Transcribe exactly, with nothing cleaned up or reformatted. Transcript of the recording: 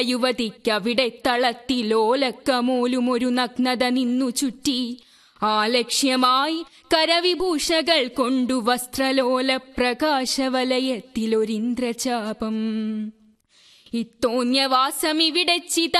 യുവതിക്കവിടെ തളത്തിലോലക്കമൂലുമൊരു നഗ്നത നിന്നു ചുറ്റി. ആ ലക്ഷ്യമായി കരവിഭൂഷകൾ കൊണ്ടു വസ്ത്രലോല പ്രകാശവലയത്തിലൊരിന്ദ്രചാപം. ഇത്തോന്യവാസമിവിടെ ചിത